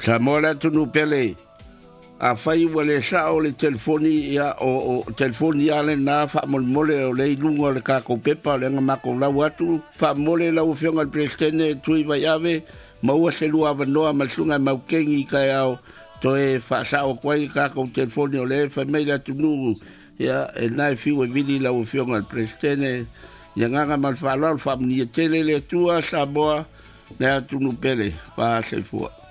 Sa mola tunu pele. A fai wale sa o le telefoni ia o telefoni ia le na fa mole o le lungo le kako pepa le ngamako la watu fa mole la u fionga presidente tui vai ave maua se lua vanoa masunga maukengi kai au to e fa sa o kwai kako telefoni o le fa meila tunu ia e nai fiu e vidi la u fionga presidente ia nganga mal fa la fa ni tele le tua sa boa le tunu pele pa se fua